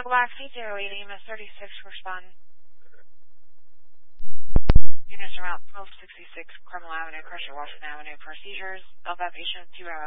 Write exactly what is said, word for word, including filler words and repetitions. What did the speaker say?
Black C zero eight E M S thirty-six, respond. Units around twelve sixty-six Carmel Avenue, Crusher, Washington Avenue for seizures of that patient, zero.